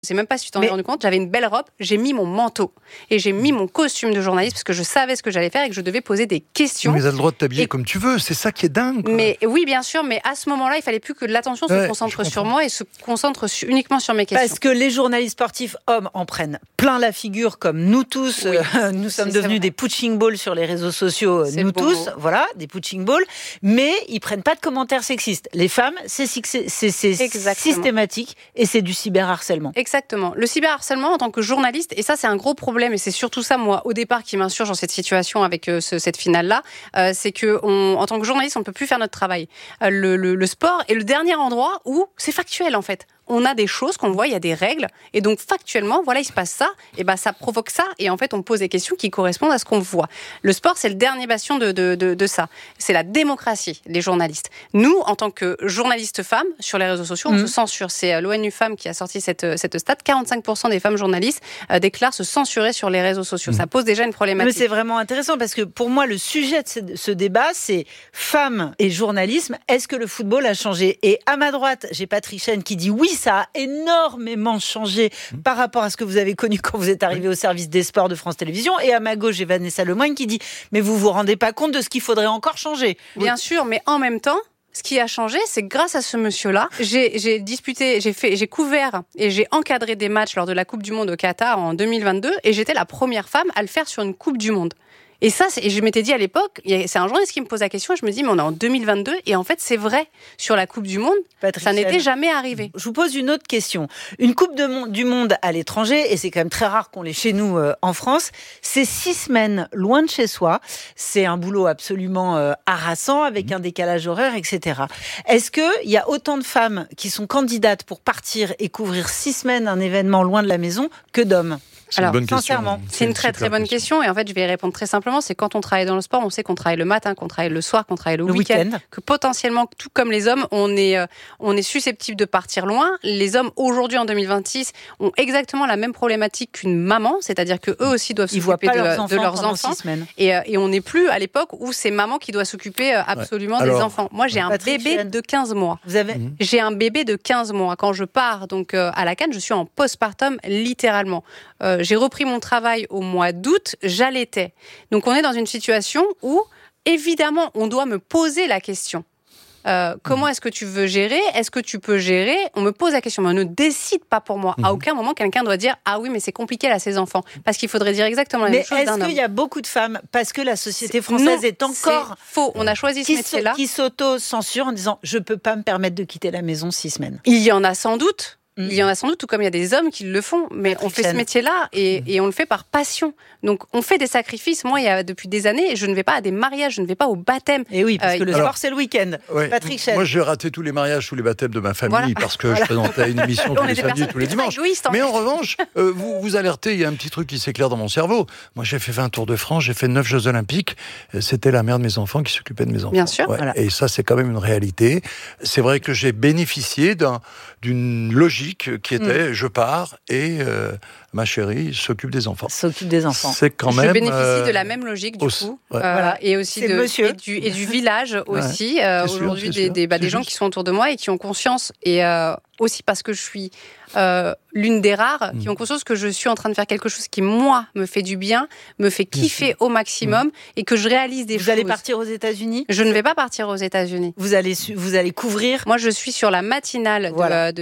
Je sais même pas si tu t'en es rendu compte, j'avais une belle robe, j'ai mis mon manteau et j'ai mis mon costume de journaliste parce que je savais ce que j'allais faire et que je devais poser des questions. Mais tu as le droit de t'habiller comme tu veux, c'est ça qui est dingue. Mais oui, bien sûr, mais à ce moment-là, il fallait plus que l'attention se concentre sur moi et se concentre uniquement sur mes questions. Parce que les journalistes sportifs hommes en prennent plein la figure, comme nous tous. Nous sommes devenus des punching balls sur les réseaux sociaux, nous tous. Voilà, des punching balls. Mais ils prennent pas de commentaires sexistes. Les femmes, c'est systématique et c'est du cyberharcèlement. Exactement. Le cyberharcèlement en tant que journaliste, et ça c'est un gros problème, et c'est surtout ça, moi, au départ, qui m'insurge dans cette situation avec cette finale-là, c'est que en tant que journaliste, on ne peut plus faire notre travail. Le sport est le dernier endroit où c'est factuel, en fait. On a des choses qu'on voit, il y a des règles, et donc factuellement, voilà, il se passe ça, et ben ça provoque ça, et en fait, on pose des questions qui correspondent à ce qu'on voit. Le sport, c'est le dernier bastion de ça. C'est la démocratie, les journalistes. Nous, en tant que journalistes femmes, sur les réseaux sociaux, on se censure. C'est l'ONU Femmes qui a sorti cette stat. 45% des femmes journalistes déclarent se censurer sur les réseaux sociaux. Ça pose déjà une problématique. Mais c'est vraiment intéressant, parce que pour moi, le sujet de ce débat, c'est femmes et journalisme. Est-ce que le football a changé ? Et à ma droite, j'ai Patrick Chen qui dit oui, ça a énormément changé par rapport à ce que vous avez connu quand vous êtes arrivé au service des sports de France Télévisions. Et à ma gauche, j'ai Vanessa Lemoyne qui dit « Mais vous vous rendez pas compte de ce qu'il faudrait encore changer ?» Bien sûr, mais en même temps, ce qui a changé, c'est que grâce à ce monsieur-là, j'ai couvert et j'ai encadré des matchs lors de la Coupe du Monde au Qatar en 2022 et j'étais la première femme à le faire sur une Coupe du Monde. Et ça, je m'étais dit à l'époque, c'est un journaliste qui me pose la question, je me dis, mais on est en 2022, et en fait, c'est vrai. Sur la Coupe du Monde, ça n'était jamais arrivé. Je vous pose une autre question. Une Coupe du Monde à l'étranger, et c'est quand même très rare qu'on l'ait chez nous en France, c'est 6 semaines loin de chez soi. C'est un boulot absolument harassant, avec un décalage horaire, etc. Est-ce qu'il y a autant de femmes qui sont candidates pour partir et couvrir 6 semaines un événement loin de la maison que d'hommes ? Alors, sincèrement, c'est une très très bonne question. Et en fait, je vais y répondre très simplement. C'est quand on travaille dans le sport, on sait qu'on travaille le matin, qu'on travaille le soir, qu'on travaille le week-end, que potentiellement, tout comme les hommes, on est susceptible de partir loin. Les hommes aujourd'hui en 2026 ont exactement la même problématique qu'une maman, c'est-à-dire que eux aussi doivent s'occuper de leurs enfants. Et on n'est plus à l'époque où c'est maman qui doit s'occuper absolument des enfants. Moi, j'ai un bébé de 15 mois. J'ai un bébé de 15 mois. Quand je pars donc à la Cannes, je suis en postpartum littéralement. J'ai repris mon travail au mois d'août, j'allaitais. Donc on est dans une situation où, évidemment, on doit me poser la question. Comment est-ce que tu veux gérer ? Est-ce que tu peux gérer ? On me pose la question, mais on ne décide pas pour moi. À aucun moment, quelqu'un doit dire « Ah oui, mais c'est compliqué là, ces enfants ». Parce qu'il faudrait dire exactement la même chose d'un homme. Mais est-ce qu'il y a beaucoup de femmes, parce que la société française est encore... C'est faux, on a choisi ce métier-là. Qui s'auto-censurent en disant « Je ne peux pas me permettre de quitter la maison 6 semaines ». Il y en a sans doute. Il y en a sans doute, tout comme il y a des hommes qui le font, mais on fait ce métier-là et on le fait par passion. Donc on fait des sacrifices. Moi, depuis des années, je ne vais pas à des mariages, je ne vais pas au baptême. Et oui, parce que le sport, c'est le week-end. Ouais. Patrick Chen. Moi, j'ai raté tous les mariages, tous les baptêmes de ma famille parce que je présentais une émission tous les samedis, tous les dimanches. Mais en revanche, vous alertez, il y a un petit truc qui s'éclaire dans mon cerveau. Moi, j'ai fait 20 Tours de France, j'ai fait 9 Jeux Olympiques. C'était la mère de mes enfants qui s'occupait de mes enfants. Bien sûr. Ouais. Voilà. Et ça, c'est quand même une réalité. C'est vrai que j'ai bénéficié d'une logique qui était je pars et ma chérie s'occupe des enfants. C'est quand même... Je bénéficie de la même logique du coup. Voilà. Et aussi du village aussi. Aujourd'hui, des gens qui sont autour de moi et qui ont conscience et aussi parce que je suis l'une des rares qui ont conscience que je suis en train de faire quelque chose qui, moi, me fait du bien, me fait kiffer au maximum et que je réalise des choses. Vous allez partir aux États-Unis ? Je ne vais pas partir aux États-Unis. Vous allez couvrir ? Moi, je suis sur la matinale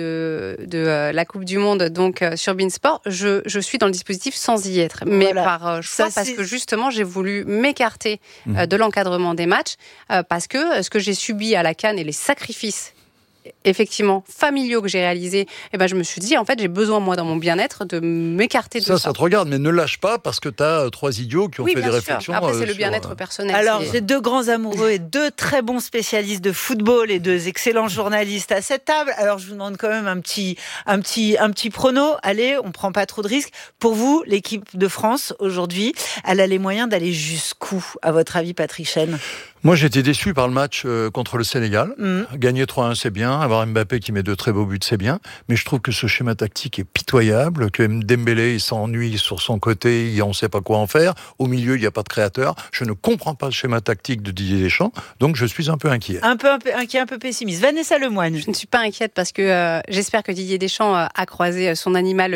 de la Coupe du Monde, donc sur Beansport. Je suis dans le dispositif sans y être, mais par choix, parce que justement, j'ai voulu m'écarter de l'encadrement des matchs, parce que ce que j'ai subi à la Cannes et les sacrifices effectivement familiaux que j'ai réalisés, je me suis dit, en fait, j'ai besoin, moi, dans mon bien-être, de m'écarter de ça. Ça te regarde, mais ne lâche pas parce que tu as 3 idiots qui ont fait des réflexions. Après, c'est le bien-être personnel. Alors, j'ai 2 grands amoureux et 2 très bons spécialistes de football et 2 excellents journalistes à cette table. Alors, je vous demande quand même un petit prono. Allez, on prend pas trop de risques. Pour vous, l'équipe de France, aujourd'hui, elle a les moyens d'aller jusqu'où, à votre avis, Patrick Chen ? Moi, j'étais déçu par le match contre le Sénégal. Gagner 3-1, c'est bien. Avoir Mbappé qui met de très beaux buts, c'est bien. Mais je trouve que ce schéma tactique est pitoyable, que Dembélé, il s'ennuie sur son côté, on ne sait pas quoi en faire. Au milieu, il n'y a pas de créateur. Je ne comprends pas le schéma tactique de Didier Deschamps, donc je suis un peu inquiet. Un peu inquiet, un peu pessimiste. Vanessa Lemoyne. Je ne suis pas inquiète parce que j'espère que Didier Deschamps a croisé son animal